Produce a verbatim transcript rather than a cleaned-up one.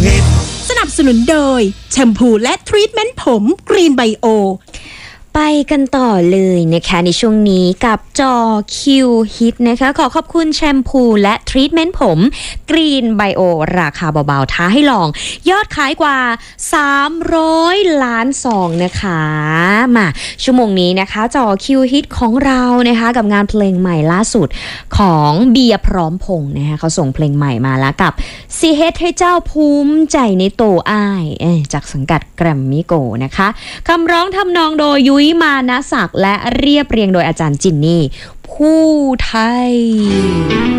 ฮิตสนับสนุนโดยแชมพูและทรีทเมนต์ผมกรีนไบโอไปกันต่อเลยนะคะในช่วงนี้กับจอ คิว Hit นะคะขอขอบคุณแชมพูและทรีทเมนต์ผมกรีนไบโอราคาเบาๆท้าให้ลองยอดขายกว่าสามร้อยล้านซองนะคะมาชั่วโมงนี้นะคะจอ คิว Hit ของเรานะคะกับงานเพลงใหม่ล่าสุดของเบียร์พร้อมพงษ์นะคะเขาส่งเพลงใหม่มาแล้วกับสิเฮ็ดให้เจ้าภูมิใจในโตอ้ายจากสังกัดแกรมมี่โกนะคะคำร้องทำนองโดยยุ้ยมานะศักดิ์และเรียบเรียงโดยอาจารย์จินนี่ผู้ไทย